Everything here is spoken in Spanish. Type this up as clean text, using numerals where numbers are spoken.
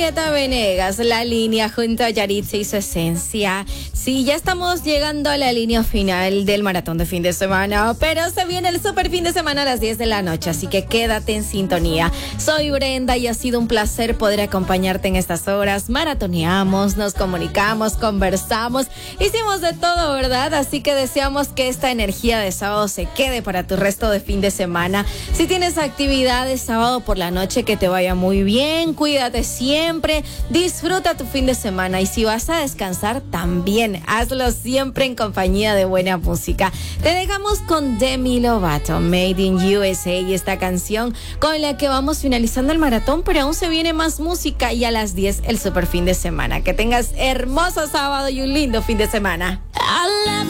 Julieta Venegas, La Línea, junto a Yaritza y su esencia. Sí, ya estamos llegando a la línea final del maratón de fin de semana, pero se viene el super fin de semana a las 10 de la noche, así que quédate en sintonía. Soy Brenda y ha sido un placer poder acompañarte en estas horas. Maratoneamos, nos comunicamos, conversamos, hicimos de todo, ¿verdad? Así que deseamos que esta energía de sábado se quede para tu resto de fin de semana. Si tienes actividades sábado por la noche, que te vaya muy bien, cuídate siempre, disfruta tu fin de semana y si vas a descansar también, hazlo siempre en compañía de buena música. Te dejamos con Demi Lovato, Made in USA, y esta canción con la que vamos finalizando el maratón, pero aún se viene más música y a las 10 el super fin de semana. Que tengas hermoso sábado y un lindo fin de semana.